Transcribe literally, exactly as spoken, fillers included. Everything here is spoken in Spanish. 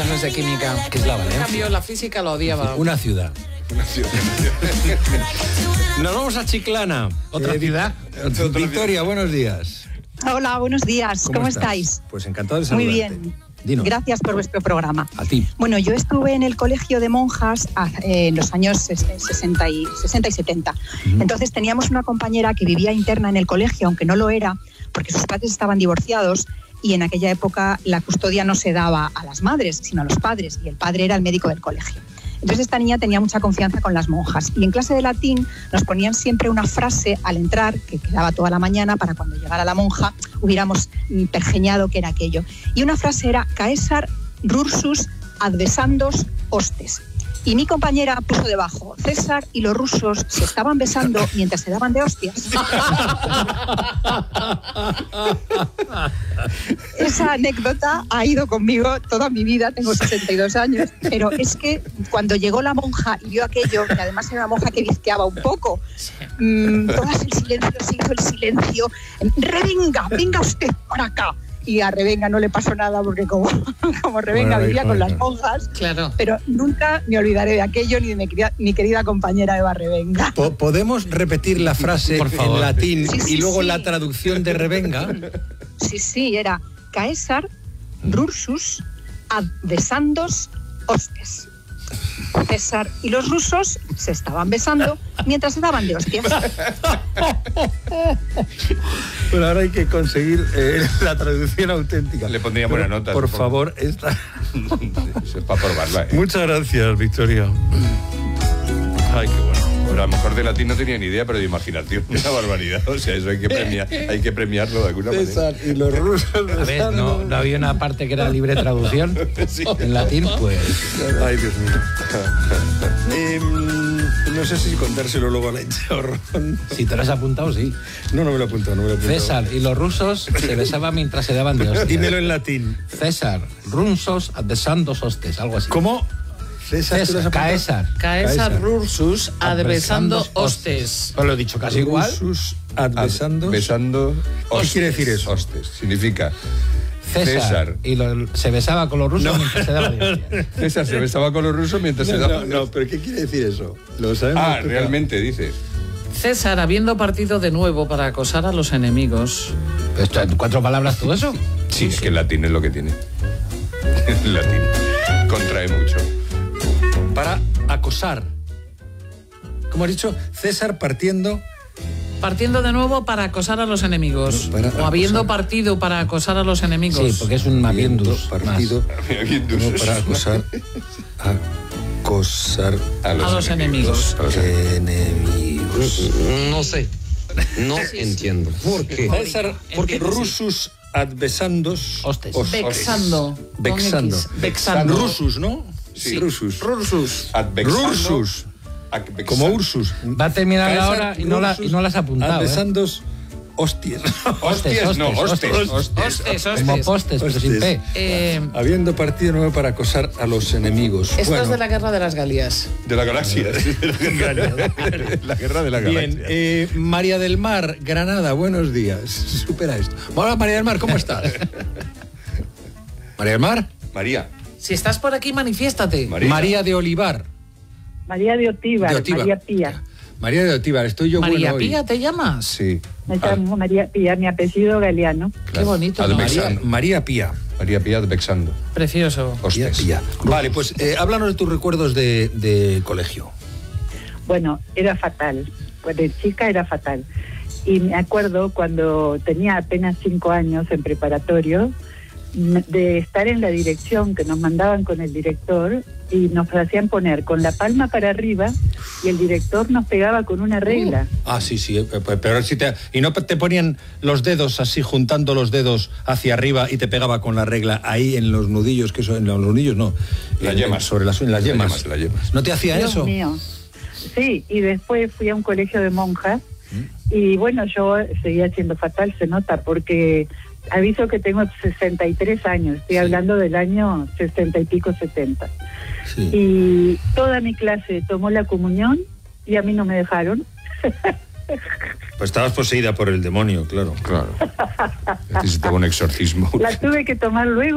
exámenes de química. ¿Qué es la Valencia? En cambio, la física lo odiaba. Una ciudad. Una ciudad. Nos vamos a Chiclana. ¿Otra eh, ciudad? Victoria, buenos días. Hola, buenos días. ¿Cómo, ¿Cómo estáis? Pues encantado de saludarte. Muy bien. Dinos. Gracias por vuestro programa. A ti. Bueno, yo estuve en el colegio de monjas eh, en los años sesenta y setenta. Uh-huh. Entonces teníamos una compañera que vivía interna en el colegio, aunque no lo era, porque sus padres estaban divorciados y en aquella época la custodia no se daba a las madres, sino a los padres, y el padre era el médico del colegio. Entonces esta niña tenía mucha confianza con las monjas y en clase de latín nos ponían siempre una frase al entrar que quedaba toda la mañana para cuando llegara la monja hubiéramos pergeñado qué era aquello. Y una frase era Caesar rursus advesandos hostes. Y mi compañera puso debajo, César y los rusos se estaban besando mientras se daban de hostias. Esa anécdota ha ido conmigo toda mi vida, tengo sesenta y dos años, pero es que cuando llegó la monja y vio aquello, que además era una monja que bizqueaba un poco, mmm, todas el silencio, se hizo el silencio, revenga, venga usted para acá. Y a Revenga no le pasó nada porque como, como Revenga bueno, vivía con las monjas, claro. Pero nunca me olvidaré de aquello ni de mi querida, mi querida compañera Eva Revenga. ¿Podemos repetir la frase Por favor. en latín sí, sí, y luego sí. la traducción de Revenga? Sí, sí, era Caesar rursus advesandos hostes. César y los rusos se estaban besando mientras se daban de hostias. Bueno, ahora hay que conseguir eh, la traducción auténtica. Le pondría buena nota. Por favor, esta. Eso es para probarla, ¿eh? Muchas gracias, Victoria. Ay, qué bueno. Bueno, a lo mejor de latín no tenía ni idea, pero de imaginación, una barbaridad. O sea, eso hay que premiar, hay que premiarlo de alguna César manera. y los rusos. A ver, no, no había una parte que era libre traducción Sí. en latín, pues. Ay, Dios mío. eh, no sé si contárselo luego a la hinchahorrón. Si te lo has apuntado, sí. No, no me lo he apuntado, no me lo he apuntado. César y los rusos se besaban mientras se daban de hostias. Dímelo en latín. César, runsos advesandos hostes, algo así. ¿Cómo? César, ¿tú lo has César, apuntado? Caesar. Caesar rursus adversando hostes. Pues lo he dicho casi igual. Rusus advesandos. Besando hostes. ¿Qué quiere decir eso? Hostes. Significa César, César. y lo, se besaba con los rusos No. mientras se daba de hostias. César se besaba con los rusos mientras No, se daba... no, no, pero ¿qué quiere decir eso? Lo sabemos. Ah, tú, realmente, dices. César, habiendo partido de nuevo para acosar a los enemigos. ¿Esto en cuatro palabras todo eso? Sí, es que el latín es lo que tiene. El latín contrae mucho. Para acosar. Como has dicho, César partiendo. Partiendo de nuevo para acosar a los enemigos. Para o habiendo acosar. partido para acosar a los enemigos. Sí, porque es un maviendus. Partido. No, para acosar. Acosar A los, A los enemigos. A los enemigos. enemigos. No sé, no entiendo. ¿Por qué? César, porque Entiendo, sí. rusus advesandos. Hostes. Vexando. con Vexando. X. Vexando. Rusus, ¿no? Sí. Rusus. Rursus. Advexando. Rursus. Advexando. Como Ursus. Va a terminar la César, hora y no la, y no la has apuntado. ¿eh? Advesandos hostias. Hostias, no, Hostes, hostes. Hostes, hostes. Como postes, pero sin P. Eh, Habiendo partido nuevo para acosar a los enemigos. esto Bueno, es de la guerra de las Galías. De la galaxia. La guerra de la galaxia. bien. Eh, María del Mar, Granada, buenos días. Supera esto. Hola, María del Mar, ¿cómo estás? María del Mar. María. Si estás por aquí, manifiéstate. María. María de Olivar. María de Otíbar, De Otíbar. María Pía. María de Otíbar, estoy yo María bueno hoy. Pía, ¿te llamas? Sí. Me llamo María Pía, mi apellido Galeano. Qué bonito, ¿no? Advexando. María, María Pía. María Pía advexando. Precioso. María Hostes. Pía. Vale, pues eh, háblanos de tus recuerdos de, de colegio. Bueno, era fatal. Pues de chica era fatal. Y me acuerdo cuando tenía apenas cinco años en preparatorio, de estar en la dirección que nos mandaban con el director y nos hacían poner con la palma para arriba y el director nos pegaba con una regla. Ah, sí, sí, eh, pero si te... ¿Y no te ponían los dedos así, juntando los dedos hacia arriba y te pegaba con la regla ahí en los nudillos, que eso, en los nudillos no? Las en, yemas. Sobre las, en las yemas. Las yemas, las yemas. ¿No te hacía Dios eso? mío. Sí, y después fui a un colegio de monjas y bueno, yo seguía siendo fatal, se nota, porque aviso que tengo sesenta y tres años, estoy Sí. hablando del año sesenta y pico, setenta. Sí. Y toda mi clase tomó la comunión y a mí no me dejaron. Pues estabas poseída por el demonio, claro. Claro. Necesitaba un exorcismo. La tuve que tomar luego.